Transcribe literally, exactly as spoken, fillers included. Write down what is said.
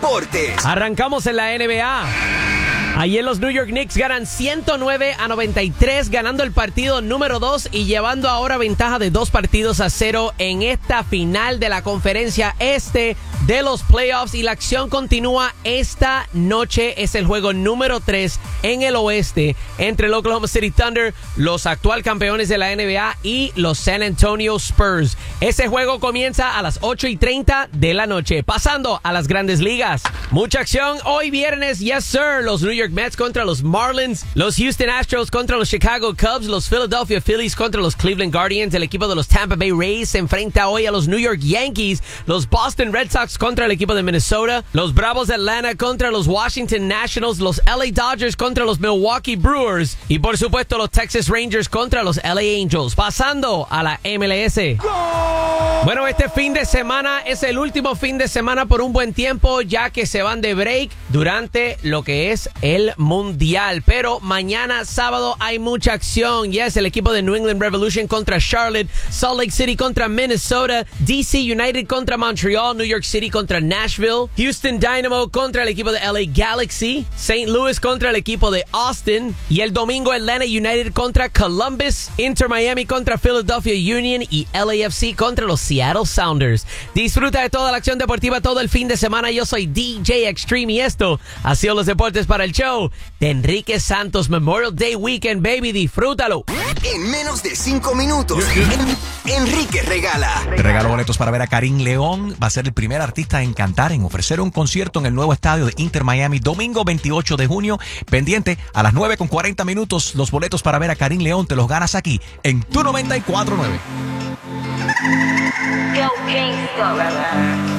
deportes. Arrancamos en la N B A. Ayer los New York Knicks ganan ciento nueve a noventa y tres, ganando el partido número dos y llevando ahora ventaja de dos partidos a cero en esta final de la conferencia este de los playoffs. Y la acción continúa esta noche. Es el juego número tres en el oeste entre el Oklahoma City Thunder, los actual campeones de la N B A, y los San Antonio Spurs. Ese juego comienza a las ocho y treinta de la noche. Pasando a las grandes ligas. Mucha acción hoy viernes, yes sir. Los New York Mets contra los Marlins, los Houston Astros contra los Chicago Cubs, los Philadelphia Phillies contra los Cleveland Guardians. El equipo de los Tampa Bay Rays se enfrenta hoy a los New York Yankees, los Boston Red Sox contra el equipo de Minnesota, los Bravos de Atlanta contra los Washington Nationals, los L A Dodgers contra los Milwaukee Brewers y por supuesto los Texas Rangers contra los L A Angels. Pasando a la M L S. Bueno, este fin de semana es el último fin de semana por un buen tiempo, ya que se van de break durante lo que es el Mundial. Pero mañana sábado hay mucha acción. Yes, el equipo de New England Revolution contra Charlotte, Salt Lake City contra Minnesota, D C United contra Montreal, New York City contra Nashville, Houston Dynamo contra el equipo de L A Galaxy, Saint Louis contra el equipo de Austin, y el domingo Atlanta United contra Columbus, Inter Miami contra Philadelphia Union y L A F C contra los Seattle Sounders. Disfruta de toda la acción deportiva todo el fin de semana. Yo soy D J Extreme y esto ha sido los deportes para el show de Enrique Santos. Memorial Day Weekend, baby, disfrútalo. En menos de cinco minutos, Enrique regala. Te regalo boletos para ver a Karim León. Va a ser el primer artista en cantar, en ofrecer un concierto en el nuevo estadio de Inter Miami, domingo veintiocho de junio. Pendiente, a las nueve con cuarenta minutos, los boletos para ver a Karim León te los ganas aquí en Tu noventa y cuatro nueve. Go Gangsta.